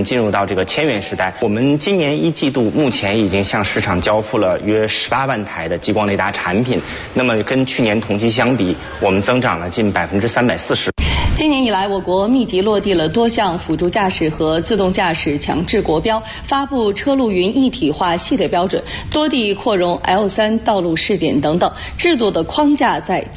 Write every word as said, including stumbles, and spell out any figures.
经进入到这个千元时代。我们今年一季度目前已经向市场交付了约十八万台的激光雷达产品，那么跟去年同期相比，我们增长了近百分之三百四十。 今年以来，我国密集落地了多项辅助驾驶和自动驾驶强制国标，发布车路云一体化系列标准，多地扩容 L 三道路试点等等，制度的框架在